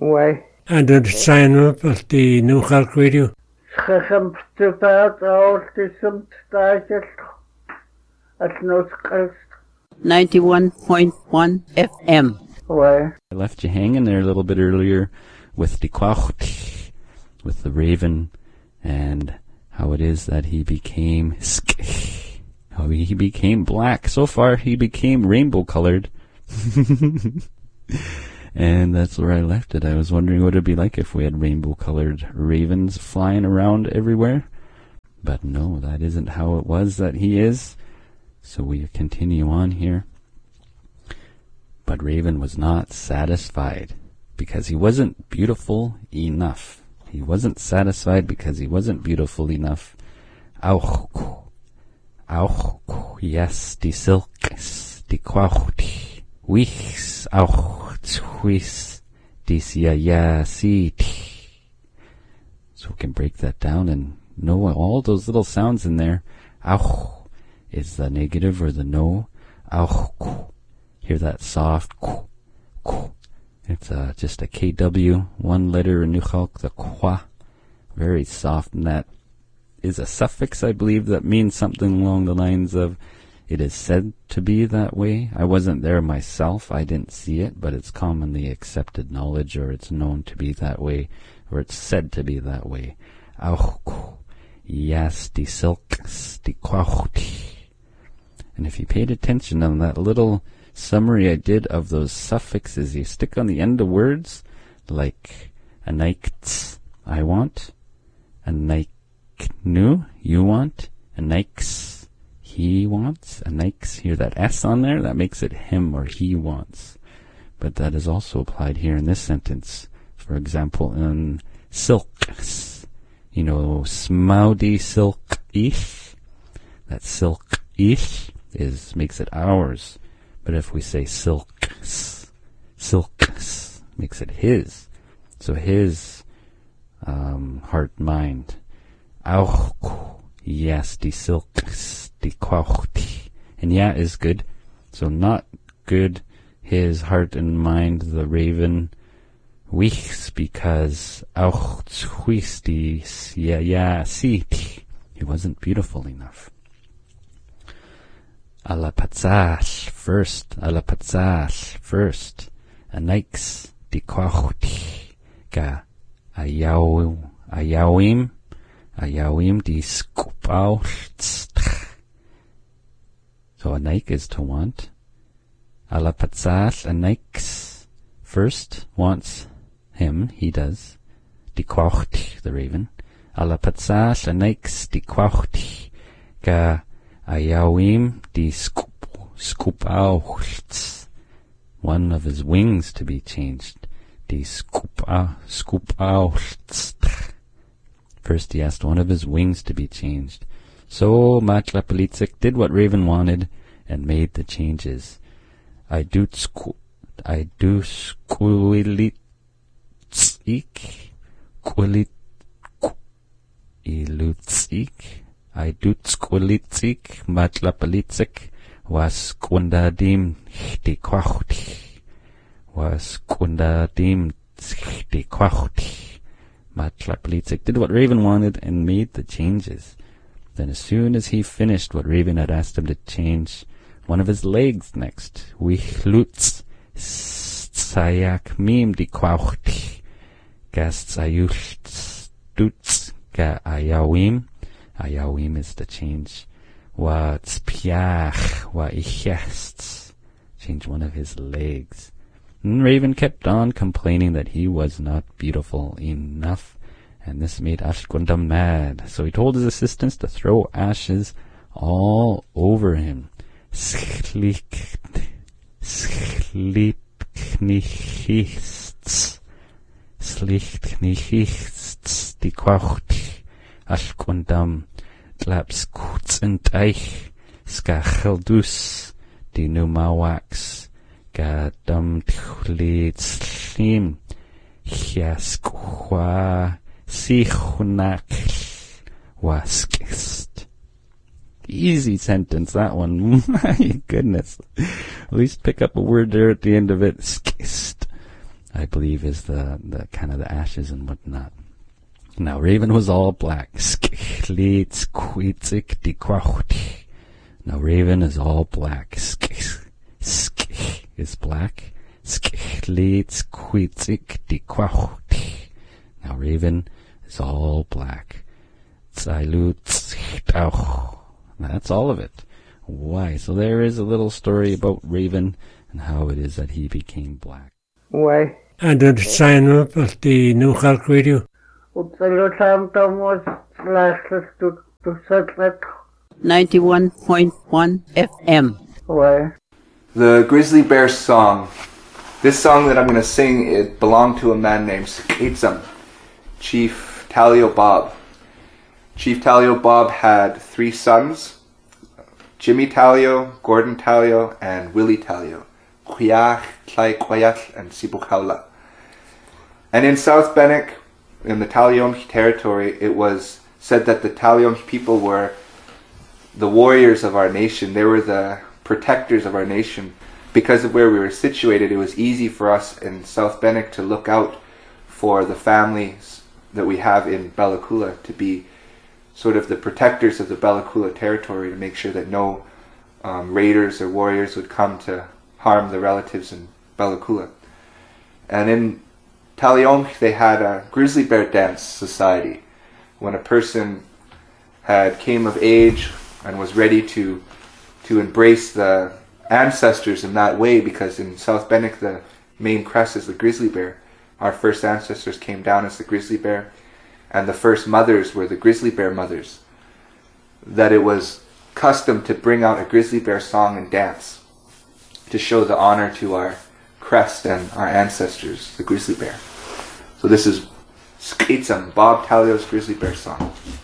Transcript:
Ouais. And the sign up of the New Halk Radio. Schacham stupaat autism stajelt. At Noordkust. 91.1 FM. Ouais. I left you hanging there a little bit earlier with the Quacht, with the raven, and how it is that he became how he became black. So far, he became rainbow-colored. And that's where I left it. I was wondering what it'd be like if we had rainbow-colored ravens flying around everywhere. But no, that isn't how it was that he is. So we continue on here. But Raven was not satisfied because he wasn't beautiful enough. He wasn't satisfied because he wasn't beautiful enough. Auch, yes, die Silkes, die Quaucht, Wichs, auch, Zwis, dies ja, sieht. So we can break that down and know all those little sounds in there. Auch is the negative or the no. Auch, hear that soft, it's just a KW, one letter in Nuchalk, the kwa, very soft, and that is a suffix, I believe, that means something along the lines of, it is said to be that way. I wasn't there myself, I didn't see it, but it's commonly accepted knowledge, or it's known to be that way, or it's said to be that way. Auch, yes, die silks, die quaucht. And if you paid attention on that little summary I did of those suffixes you stick on the end of words, like a nikts, I want, a niknu, you want, a nikes, he wants, a nikes, hear that S on there, that makes it him or he wants. But that is also applied here in this sentence. For example, in silks, smaudi silk-ish, that silk-ish makes it ours. But if we say silks, makes it his. So his heart, mind. Auch, yes, die silks, die quaucht. And yeah is good. So not good, his heart and mind, the raven. Wichs, because auch zwis, dies, ja, sieht. He wasn't beautiful enough. Alapatzach, first, Anix, die Quaucht, ga, Ayawim, die Skupaucht. So Anix is to want. Alapatzach, Anix, first, wants him, he does. Die Quaucht, the raven. Alapatzach, Anix, die Quaucht, ga, Ayawim, die Skupauchts, one of his wings to be changed. Die Skupauchts. First he asked one of his wings to be changed. So Matlapalitzik did what Raven wanted and made the changes. I do squilitzik, I do squilitzik, matlapalitzik, was kundadim die quaucht, was kundadim die quaucht. Matlapalitzik did what Raven wanted and made the changes. Then as soon as he finished what Raven had asked him to change, one of his legs next, wichlutz, sayak mim die quaucht, gast ayucht stutz, ga ayawim. Ayawim is the change. Wa tzpiach, wa ichests. Change one of his legs. And Raven kept on complaining that he was not beautiful enough, and this made Ashgundam mad. So he told his assistants to throw ashes all over him. Slichknichichts, die Quaucht. Ashgundam, tlapskutzenteich, skacheldus, die Numawax, gadam tchlitzlim, chiaskwa, sichunakl, waskist. Easy sentence, that one. My goodness. At least pick up a word there at the end of it. Skist. I believe is the kind of the ashes and whatnot. Now Raven was all black. Now Raven is all black. Is black. Now Raven is all black. That's all of it. Why? So there is a little story about Raven and how it is that he became black. Why? And then sign up at the New York Radio. 91.1 FM. Why? The Grizzly Bear song. This song that I'm going to sing, it belonged to a man named Skaitzum, Chief Talio Bob. Chief Talio Bob had 3 sons, Jimmy Talio, Gordon Talio, and Willie Talio. Kuyach, Tlai Kwayach, and Sibukaula. And in South Bannock, in the Taliomki territory, it was said that the Taliomki people were the warriors of our nation. They were the protectors of our nation. Because of where we were situated, it was easy for us in South Bannock to look out for the families that we have in Bella Coola, to be sort of the protectors of the Bella Coola territory, to make sure that no raiders or warriors would come to harm the relatives in Bella Coola. And in Taliomki, they had a grizzly bear dance society. When a person had came of age and was ready to embrace the ancestors in that way, because in South Bannock the main crest is the grizzly bear. Our first ancestors came down as the grizzly bear, and the first mothers were the grizzly bear mothers. That it was custom to bring out a grizzly bear song and dance to show the honor to our crest and our ancestors, the grizzly bear. So this is Skaitzum, Bob Talio's Grizzly Bear song.